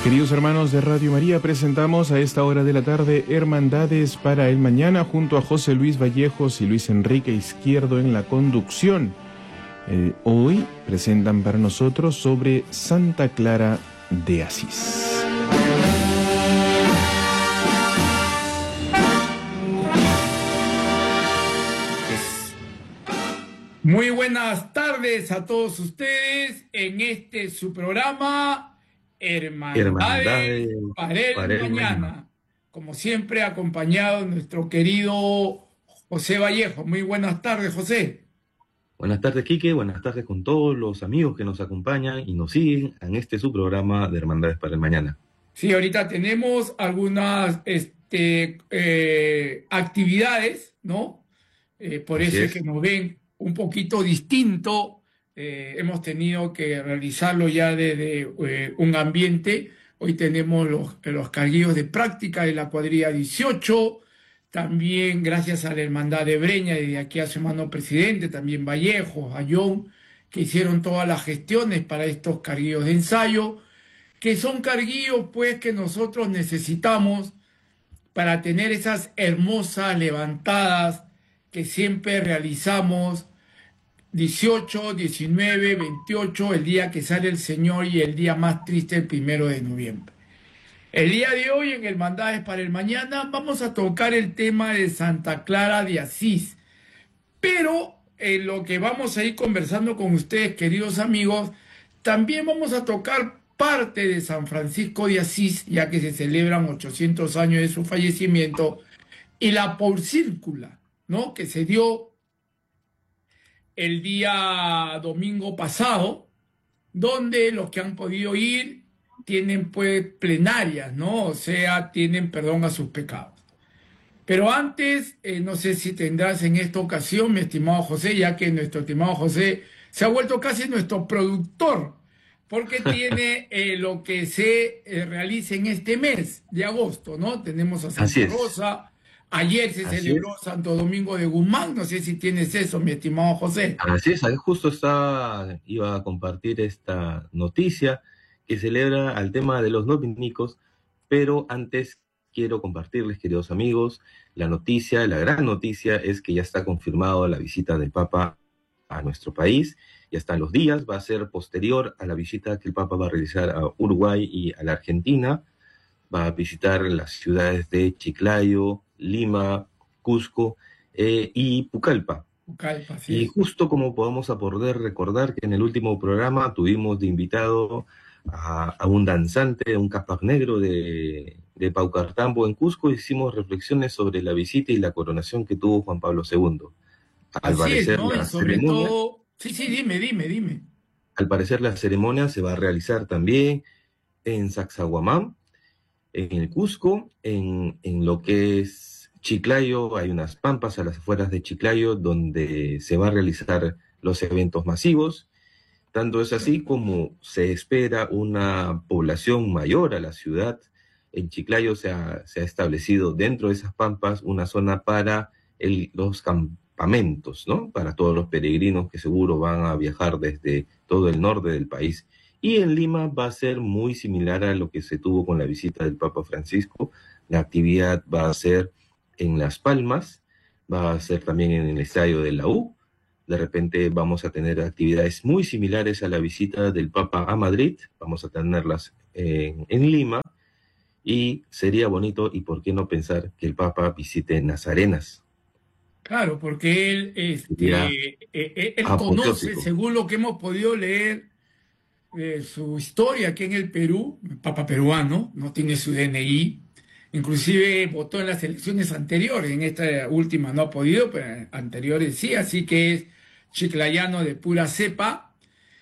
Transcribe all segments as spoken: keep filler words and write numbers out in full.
Queridos hermanos de Radio María, presentamos a esta hora de la tarde Hermandades para el Mañana junto a José Luis Vallejos y Luis Enrique Izquierdo en la conducción. Eh, hoy presentan para nosotros sobre Santa Clara de Asís. Muy buenas tardes a todos ustedes en este su programa Hermandades, Hermandades para el, para el mañana. mañana. Como siempre, acompañado de nuestro querido José Vallejo. Muy buenas tardes, José. Buenas tardes, Quique. Buenas tardes con todos los amigos que nos acompañan y nos siguen en este su programa de Hermandades para el Mañana. Sí, ahorita tenemos algunas este, eh, actividades, ¿no? Eh, por Así eso es que nos ven un poquito distinto. Eh, hemos tenido que realizarlo ya desde eh, un ambiente. Hoy tenemos los, los carguillos de práctica de la cuadrilla dieciocho, también gracias a la Hermandad de Breña, desde aquí a su hermano presidente, también Vallejo, a John, que hicieron todas las gestiones para estos carguillos de ensayo, que son carguillos pues que nosotros necesitamos para tener esas hermosas levantadas que siempre realizamos dieciocho, diecinueve, veintiocho, el día que sale el Señor y el día más triste, el primero de noviembre. El día de hoy, en Hermandades para el Mañana, vamos a tocar el tema de Santa Clara de Asís. Pero en lo que vamos a ir conversando con ustedes, queridos amigos, también vamos a tocar parte de San Francisco de Asís, ya que se celebran ochocientos años de su fallecimiento, y la porcírcula, ¿no?, que se dio el día domingo pasado, donde los que han podido ir tienen pues plenarias, ¿no? O sea, tienen perdón a sus pecados. Pero antes, eh, no sé si tendrás en esta ocasión, mi estimado José, ya que nuestro estimado José se ha vuelto casi nuestro productor, porque tiene eh, lo que se eh, realiza en este mes de agosto, ¿no? Tenemos a Santa Rosa. Ayer se Así celebró es. Santo Domingo de Guzmán, no sé si tienes eso, mi estimado José. Así es, justo estaba, iba a compartir esta noticia que celebra al tema de los dominicos, pero antes quiero compartirles, queridos amigos, la noticia, la gran noticia es que ya está confirmado la visita del Papa a nuestro país, ya están los días, va a ser posterior a la visita que el Papa va a realizar a Uruguay y a la Argentina, va a visitar las ciudades de Chiclayo, Lima, Cusco eh, y Pucallpa. Pucallpa sí. Y justo como podemos a poder recordar que en el último programa tuvimos de invitado a, a un danzante, un Caspar Negro de, de Paucartambo en Cusco, hicimos reflexiones sobre la visita y la coronación que tuvo Juan Pablo segundo. Al Así parecer, es, ¿no? la Y sobre ceremonia, todo... Sí, sí, dime, dime, dime. Al parecer la ceremonia se va a realizar también en Sacsayhuamán, en el Cusco, en, en lo que es Chiclayo. Hay unas pampas a las afueras de Chiclayo donde se va a realizar los eventos masivos. Tanto es así como se espera una población mayor a la ciudad. En Chiclayo se ha, se ha establecido dentro de esas pampas una zona para el, los campamentos, ¿no? Para todos los peregrinos que seguro van a viajar desde todo el norte del país. Y en Lima va a ser muy similar a lo que se tuvo con la visita del Papa Francisco. La actividad va a ser en Las Palmas, va a ser también en el estadio de la U. De repente vamos a tener actividades muy similares a la visita del Papa a Madrid, vamos a tenerlas en, en Lima, y sería bonito, y por qué no pensar, que el Papa visite Nazarenas. Claro, porque él, este, él, él conoce, según lo que hemos podido leer, Eh, su historia aquí en el Perú, Papa peruano, no tiene su D N I, inclusive votó en las elecciones anteriores, en esta última no ha podido, pero en anteriores sí, así que es chiclayano de pura cepa.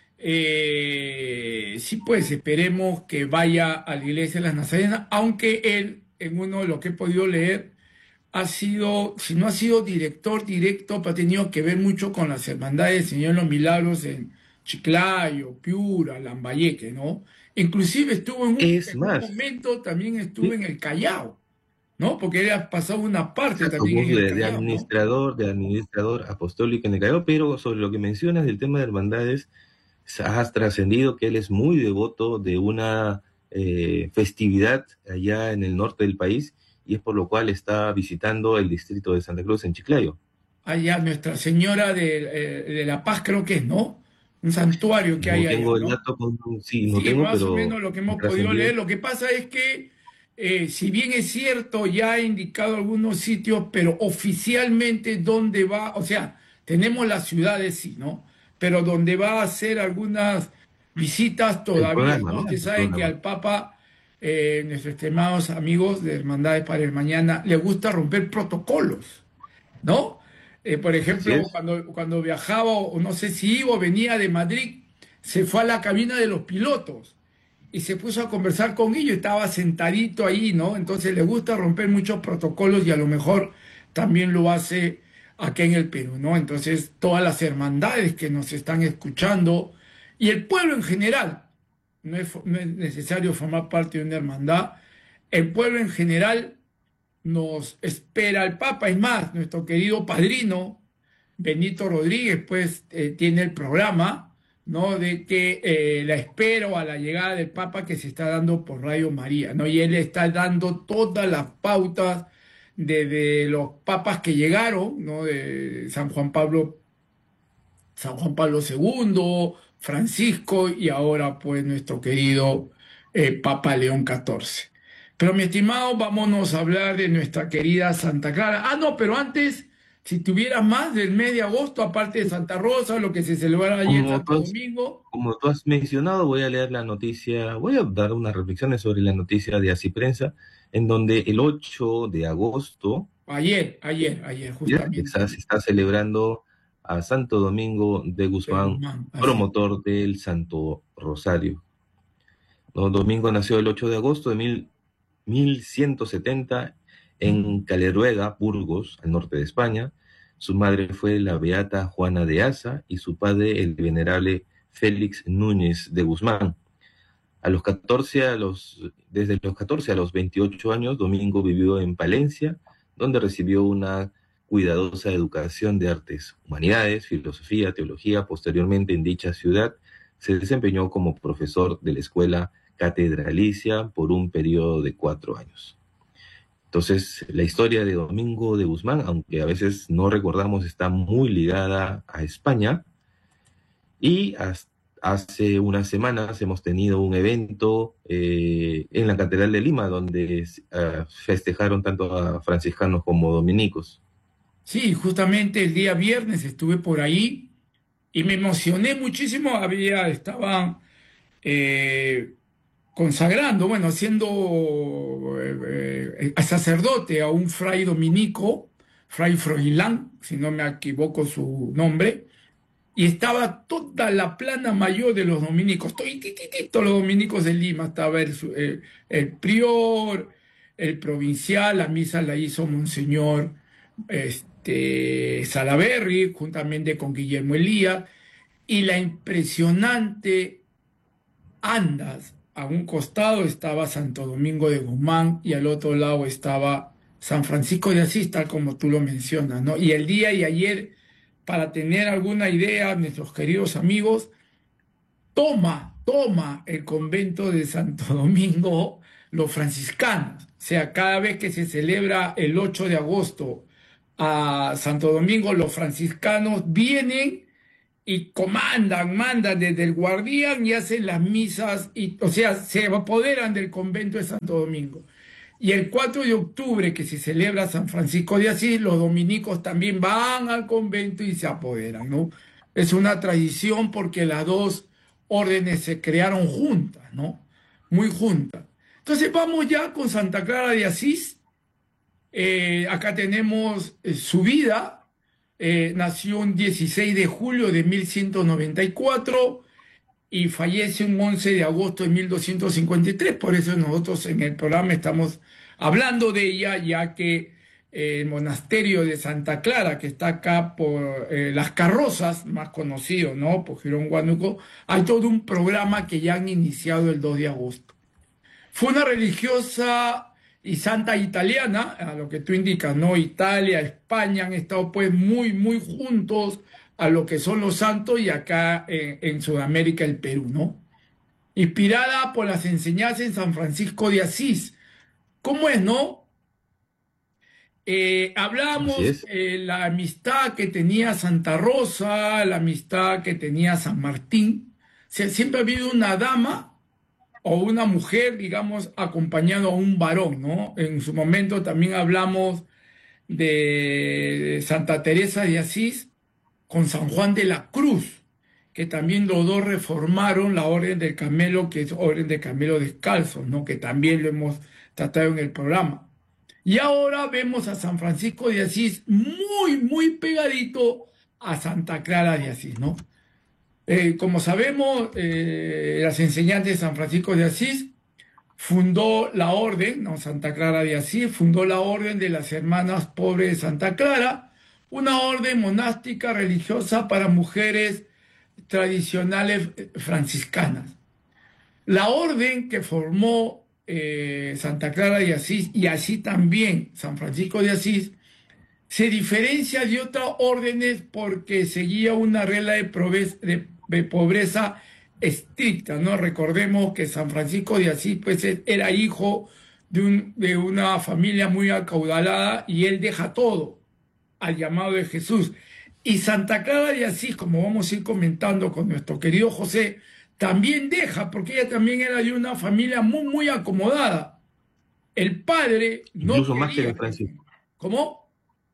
Eh, sí, pues esperemos que vaya a la iglesia de las Nazarenas, aunque él, en uno de lo que he podido leer, ha sido, si no ha sido director directo, pero ha tenido que ver mucho con las hermandades del Señor de los Milagros en Chiclayo, Piura, Lambayeque, ¿no? Inclusive estuvo en un, Es en más, un momento, también estuvo ¿sí? en el Callao, ¿no? Porque él ha pasado una parte Exacto, también en el de, de Callao, ¿no? administrador, de administrador apostólico en el Callao, pero sobre lo que mencionas del tema de hermandades, has trascendido que él es muy devoto de una eh, festividad allá en el norte del país, y es por lo cual está visitando el distrito de Santa Cruz en Chiclayo. Allá Nuestra Señora de, eh, de la Paz creo que es, ¿no? Un santuario que hay No allá, tengo el ¿no? dato, con, sí, no Sí, tengo, más o pero menos lo que me hemos podido trascendió. leer. Lo que pasa es que, eh, si bien es cierto, ya ha indicado algunos sitios, pero oficialmente dónde va, o sea, tenemos las ciudades, sí, ¿no? Pero donde va a hacer algunas visitas El todavía, programa, ¿no? ¿no? Usted El sabe que programa. al Papa, eh, nuestros estimados amigos de Hermandades para el Mañana, le gusta romper protocolos, ¿no? Eh, por Así ejemplo, es. cuando, cuando viajaba, o no sé si iba o venía de Madrid, se fue a la cabina de los pilotos y se puso a conversar con ellos, estaba sentadito ahí, ¿no? Entonces le gusta romper muchos protocolos y a lo mejor también lo hace aquí en el Perú, ¿no? Entonces, todas las hermandades que nos están escuchando y el pueblo en general, no es, no es necesario formar parte de una hermandad, el pueblo en general nos espera el Papa. Es más, nuestro querido padrino, Benito Rodríguez, pues eh, tiene el programa, ¿no? De que eh, la espera o a la llegada del Papa que se está dando por Radio María, ¿no? Y él está dando todas las pautas desde los papas que llegaron, ¿no? De San Juan Pablo, San Juan Pablo segundo, Francisco y ahora pues nuestro querido eh, Papa León catorce. Pero mi estimado, vámonos a hablar de nuestra querida Santa Clara. Ah, no, pero antes, si tuvieras más del mes de agosto, aparte de Santa Rosa, lo que se celebra allí en Como tú Santo has, Domingo, como tú has mencionado, voy a leer la noticia, voy a dar unas reflexiones sobre la noticia de Así Prensa, en donde el ocho de agosto ayer, ayer, ayer, está, justamente, se está celebrando a Santo Domingo de de Guzmán, Guzmán, así. promotor del Santo Rosario. ¿No? Domingo nació el ocho de agosto de mil, mil ciento setenta en Caleruega, Burgos, al norte de España. Su madre fue la beata Juana de Asa y su padre el venerable Félix Núñez de Guzmán. A los catorce a los, desde los catorce a los veintiocho años, Domingo vivió en Palencia, donde recibió una cuidadosa educación de artes, humanidades, filosofía, teología. Posteriormente, en dicha ciudad, se desempeñó como profesor de la escuela catedralicia por un periodo de cuatro años. Entonces, la historia de Domingo de Guzmán, aunque a veces no recordamos, está muy ligada a España, y hasta hace unas semanas hemos tenido un evento eh, en la Catedral de Lima, donde uh, festejaron tanto a franciscanos como dominicos. Sí, justamente el día viernes estuve por ahí y me emocioné muchísimo. Había, estaban eh, consagrando, bueno, haciendo eh, eh, sacerdote a un fray dominico, fray Froilán, si no me equivoco su nombre, y estaba toda la plana mayor de los dominicos, todos los dominicos de Lima, estaba el, el, el prior, el provincial, la misa la hizo Monseñor este, Salaberry, juntamente con Guillermo Elías, y la impresionante andas. A un costado estaba Santo Domingo de Guzmán y al otro lado estaba San Francisco de Asís, tal como tú lo mencionas, ¿no? Y el día y ayer, para tener alguna idea, nuestros queridos amigos, toma, toma el convento de Santo Domingo los franciscanos. O sea, cada vez que se celebra el ocho de agosto a Santo Domingo, los franciscanos vienen y comandan, mandan desde el guardián y hacen las misas, y, o sea, se apoderan del convento de Santo Domingo. Y el cuatro de octubre, que se celebra San Francisco de Asís, los dominicos también van al convento y se apoderan, ¿no? Es una tradición porque las dos órdenes se crearon juntas, ¿no? Muy juntas. Entonces vamos ya con Santa Clara de Asís. Eh, acá tenemos eh, su vida. Eh, nació un dieciséis de julio de mil ciento noventa y cuatro y fallece un once de agosto de mil doscientos cincuenta y tres. Por eso nosotros en el programa estamos hablando de ella, ya que eh, el monasterio de Santa Clara, que está acá por eh, Las Carrozas, más conocido, ¿no? Por Girón Huánuco, hay todo un programa que ya han iniciado el dos de agosto. Fue una religiosa y santa italiana, a lo que tú indicas, ¿no? Italia, España han estado pues muy, muy juntos a lo que son los santos, y acá en, en Sudamérica el Perú, ¿no? inspirada por las enseñanzas en San Francisco de Asís. ¿Cómo es, no? Eh, hablamos de eh, la amistad que tenía Santa Rosa, la amistad que tenía San Martín. O sea, siempre ha habido una dama o una mujer, digamos, acompañando a un varón, ¿no? En su momento también hablamos de Santa Teresa de Asís con San Juan de la Cruz, que también los dos reformaron la Orden del Carmelo, que es Orden del Carmelo Descalzo, ¿no? Que también lo hemos tratado en el programa. Y ahora vemos a San Francisco de Asís muy, muy pegadito a Santa Clara de Asís, ¿no? Eh, como sabemos, eh, las enseñanzas de San Francisco de Asís fundó la orden, ¿no? Santa Clara de Asís fundó la orden de las Hermanas Pobres de Santa Clara, una orden monástica religiosa para mujeres tradicionales franciscanas. La orden que formó eh, Santa Clara de Asís y así también San Francisco de Asís se diferencia de otras órdenes porque seguía una regla de, de, de pobreza estricta, ¿no? Recordemos que San Francisco de Asís pues era hijo de, un, de una familia muy acaudalada y él deja todo al llamado de Jesús. Y Santa Clara de Asís, como vamos a ir comentando con nuestro querido José, también deja, porque ella también era de una familia muy, muy acomodada. El padre no Incluso quería... más que Francisco. ¿Cómo?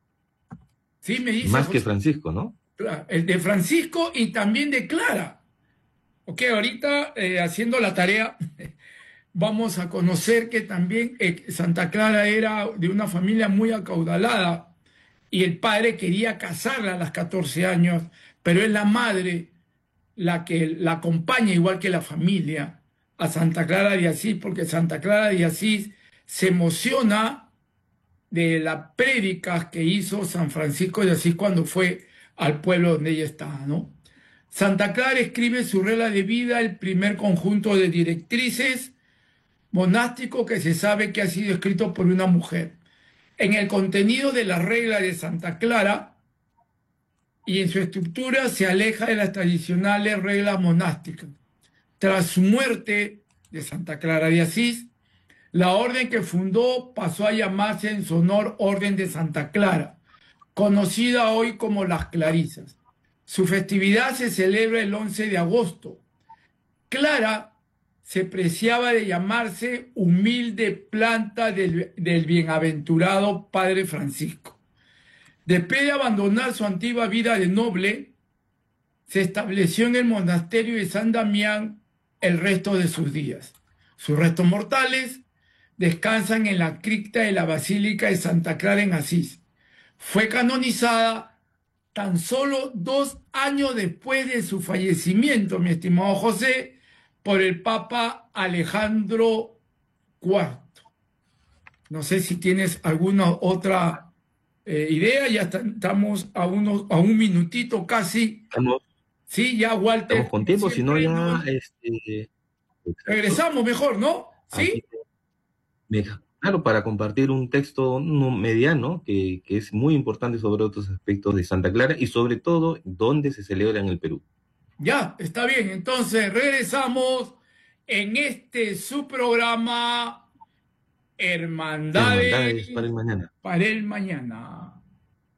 Sí, me dice Más José. que Francisco, ¿no? El de Francisco y también de Clara. Ok, ahorita eh, haciendo la tarea vamos a conocer que también eh, Santa Clara era de una familia muy acaudalada y el padre quería casarla a los catorce años, pero es la madre la que la acompaña, igual que la familia, a Santa Clara de Asís, porque Santa Clara de Asís se emociona de las prédicas que hizo San Francisco de Asís cuando fue al pueblo donde ella estaba, ¿no? Santa Clara escribe su regla de vida, el primer conjunto de directrices monástico que se sabe que ha sido escrito por una mujer. En el contenido de la regla de Santa Clara y en su estructura se aleja de las tradicionales reglas monásticas. Tras su muerte de Santa Clara de Asís, la orden que fundó pasó a llamarse en su honor Orden de Santa Clara, conocida hoy como las Clarisas. Su festividad se celebra el once de agosto. Clara se preciaba de llamarse humilde planta del, del bienaventurado Padre Francisco. Después de abandonar su antigua vida de noble, se estableció en el monasterio de San Damián el resto de sus días. Sus restos mortales descansan en la cripta de la Basílica de Santa Clara en Asís. Fue canonizada tan solo dos años después de su fallecimiento, mi estimado José, por el Papa Alejandro cuarto. No sé si tienes alguna otra eh, idea, ya estamos a, unos, a un minutito casi. Estamos, sí, ya Walter. Estamos con tiempo, si no ya... Este, regresamos mejor, ¿no? Sí. Aquí, claro, para compartir un texto mediano que, que es muy importante sobre otros aspectos de Santa Clara y sobre todo dónde se celebra en el Perú. Ya, está bien. Entonces regresamos en este su programa Hermandades, Hermandades para el mañana. Para el mañana.